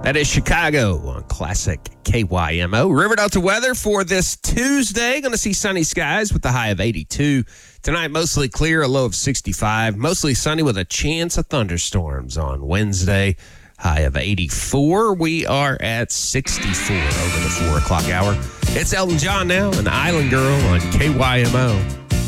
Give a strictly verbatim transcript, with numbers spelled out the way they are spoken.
That is Chicago on Classic K Y M O. River Delta weather for this Tuesday. Going to see sunny skies with a high of eighty-two. Tonight, mostly clear, a low of sixty-five. Mostly sunny with a chance of thunderstorms on Wednesday. High of eighty-four. We are at sixty-four over the four o'clock hour. It's Elton John now, an Island Girl on K Y M O.